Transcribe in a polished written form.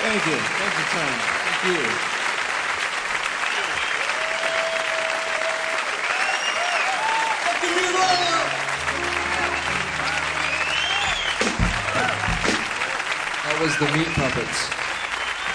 Thank you. Thank you, Tony. Thank you. That was the Meat Puppets.